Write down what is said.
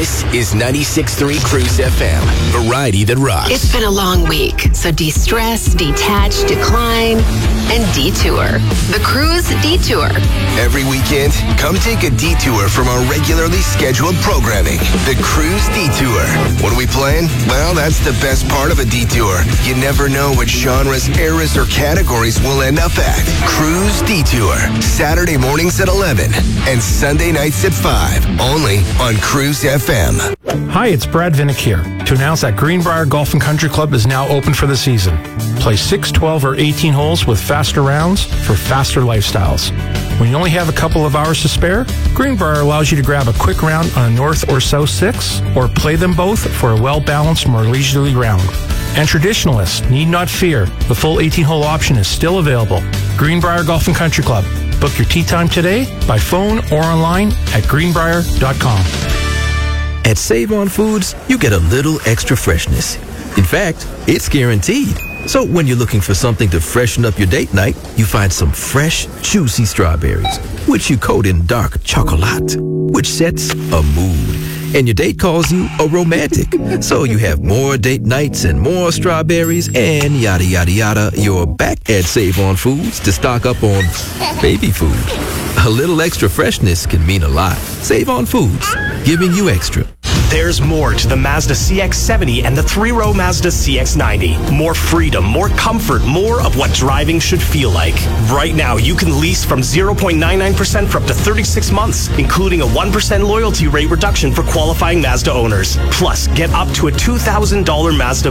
This is 96.3 Cruise FM. Variety that rocks. It's been a long week, so de-stress, detach, decline, and detour. The Cruise Detour. Every weekend, come take a detour from our regularly scheduled programming. The Cruise Detour. What are we playing? Well, that's the best part of a detour. You never know what genres, eras, or categories we'll end up at. Cruise Detour. Saturday mornings at 11 and Sunday nights at 5. Only on Cruise FM. Hi, it's Brad Vinnick here to announce that Greenbrier Golf and Country Club is now open for the season. Play 6, 12, or 18 holes with faster rounds for faster lifestyles. When you only have a couple of hours to spare, Greenbrier allows you to grab a quick round on a north or south 6, or play them both for a well-balanced, more leisurely round. And traditionalists need not fear. The full 18-hole option is still available. Greenbrier Golf and Country Club. Book your tee time today by phone or online at greenbrier.com. At Save On Foods, you get a little extra freshness. In fact, it's guaranteed. So when you're looking for something to freshen up your date night, you find some fresh, juicy strawberries, which you coat in dark chocolate, which sets a mood. And your date calls you a romantic. So you have more date nights and more strawberries and yada, yada, yada. You're back at Save On Foods to stock up on baby food. A little extra freshness can mean a lot. Save On Foods, giving you extra. There's more to the Mazda CX-70 and the 3-row Mazda CX-90. More freedom, more comfort, more of what driving should feel like. Right now, you can lease from 0.99% for up to 36 months, including a 1% loyalty rate reduction for qualifying Mazda owners. Plus, get up to a $2,000 Mazda